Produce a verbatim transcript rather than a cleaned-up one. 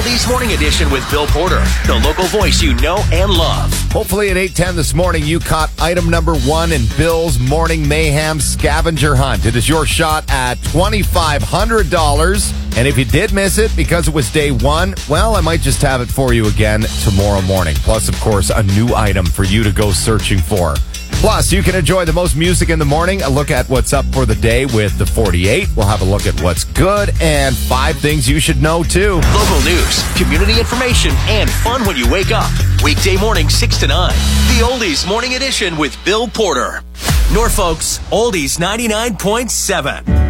Oldies Morning Edition with Bill Porter, the local voice you know and love. Hopefully at eight ten this morning, you caught item number one in Bill's Morning Mayhem Scavenger Hunt. It is your shot at twenty-five hundred dollars. And if you did miss it because it was day one, well, I might just have it for you again tomorrow morning. Plus, of course, a new item for you to go searching for. Plus, you can enjoy the most music in the morning, a look at what's up for the day with the forty-eight. We'll have a look at what's good and five things you should know, too. Local news, community information, and fun when you wake up. Weekday morning, six to nine. The Oldies Morning Edition with Bill Porter. Norfolk's Oldies ninety-nine point seven.